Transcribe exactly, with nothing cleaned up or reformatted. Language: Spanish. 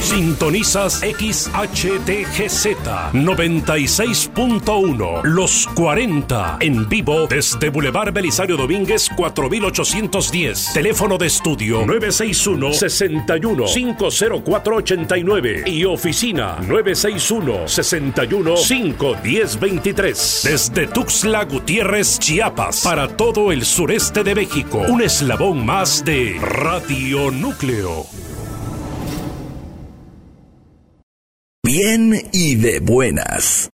Sintonizas X H T G Z noventa y seis punto uno, Los cuarenta, en vivo desde Boulevard Belisario Domínguez cuatro mil ochocientos diez. Teléfono de estudio nueve seis uno, seis uno, cinco cero cuatro ocho nueve y oficina nueve seis uno, seis uno, cinco uno cero dos tres. Desde Tuxtla Gutiérrez, Chiapas, para todo el sureste de México, un eslabón más de Radio Núcleo. Bien y de buenas.